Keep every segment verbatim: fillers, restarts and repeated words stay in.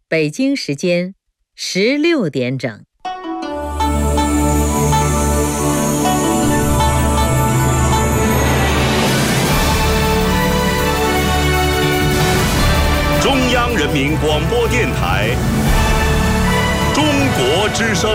北京时间十六点整。 中央人民广播电台中国之声。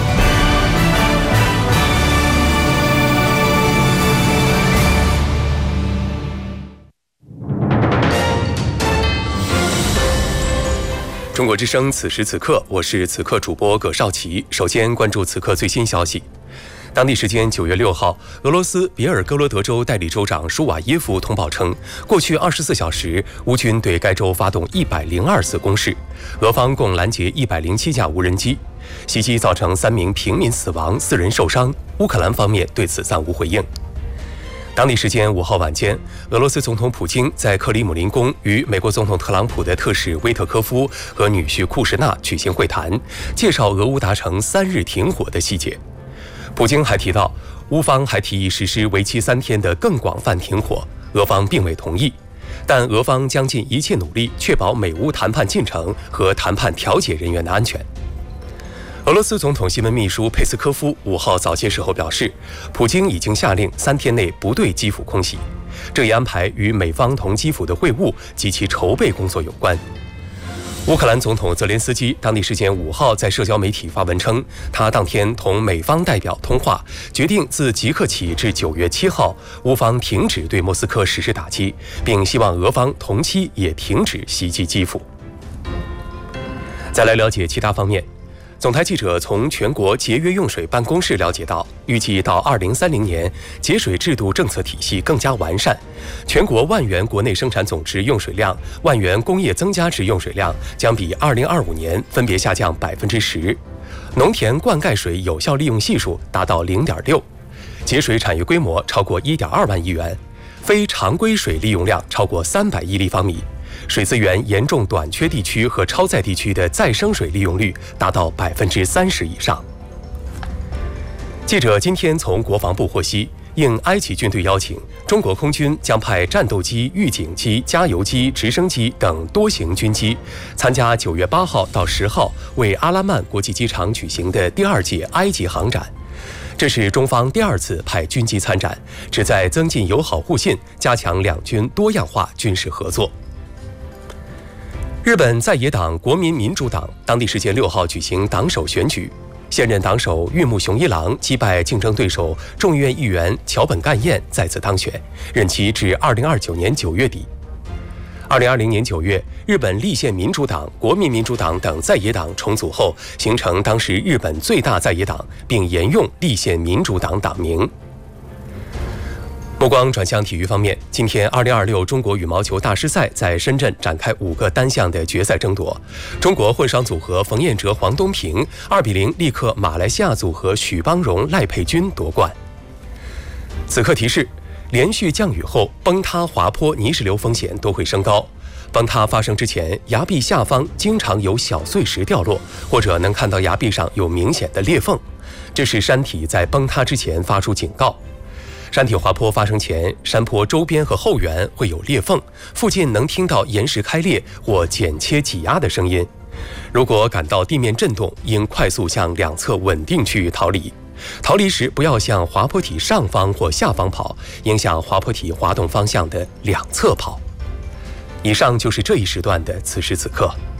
中国之声，此时此刻，我是此刻主播葛少奇。首先关注此刻最新消息。当地时间九月六号，俄罗斯别尔哥罗德州代理州长舒瓦耶夫通报称，过去二十四小时，乌军对该州发动一百零二次攻势，俄方共拦截一百零七架无人机，袭击造成三名平民死亡，四人受伤。乌克兰方面对此暂无回应。当地时间五号晚间，俄罗斯总统普京在克里姆林宫与美国总统特朗普的特使威特科夫和女婿库什纳举行会谈，介绍俄乌达成三日停火的细节。普京还提到，乌方还提议实施为期三天的更广泛停火，俄方并未同意，但俄方将尽一切努力确保美乌谈判进程和谈判调解人员的安全。俄罗斯总统新闻秘书佩斯科夫五号早些时候表示，普京已经下令三天内不对基辅空袭，这一安排与美方同基辅的会晤及其筹备工作有关。乌克兰总统泽连斯基当地时间五号在社交媒体发文称，他当天同美方代表通话，决定自即刻起至九月七号，乌方停止对莫斯科实施打击，并希望俄方同期也停止袭击基辅。再来了解其他方面。总台记者从全国节约用水办公室了解到，预计到二零三零年，节水制度政策体系更加完善，全国万元国内生产总值用水量、万元工业增加值用水量将比二零二五年分别下降百分之十，农田灌溉水有效利用系数达到零点六，节水产业规模超过一点二万亿元，非常规水利用量超过三百亿立方米。水资源严重短缺地区和超载地区的再生水利用率达到百分之三十以上。记者今天从国防部获悉，应埃及军队邀请，中国空军将派战斗机、预警机、加油机、直升机等多型军机参加九月八号到十号为阿拉曼国际机场举行的第二届埃及航展。这是中方第二次派军机参展，旨在增进友好互信，加强两军多样化军事合作。日本在野党国民民主党当地时间六号举行党首选举，现任党首玉木雄一郎击败竞争对手众议院议员桥本干彦再次当选，任期至二零二九年九月底。二零二零年九月，日本立宪民主党、国民民主党等在野党重组后，形成当时日本最大在野党，并沿用立宪民主党党名。目光转向体育方面，今天二零二六中国羽毛球大师赛在深圳展开五个单项的决赛争夺。中国混双组合冯彦哲、黄东萍二比零力克马来西亚组合许邦荣、赖佩君夺冠。此刻提示：连续降雨后，崩塌、滑坡、泥石流风险都会升高。崩塌发生之前，崖壁下方经常有小碎石掉落，或者能看到崖壁上有明显的裂缝，这是山体在崩塌之前发出警告。山体滑坡发生前，山坡周边和后缘会有裂缝，附近能听到岩石开裂或剪切挤压的声音。如果感到地面震动，应快速向两侧稳定区域逃离。逃离时不要向滑坡体上方或下方跑，应向滑坡体滑动方向的两侧跑。以上就是这一时段的此时此刻。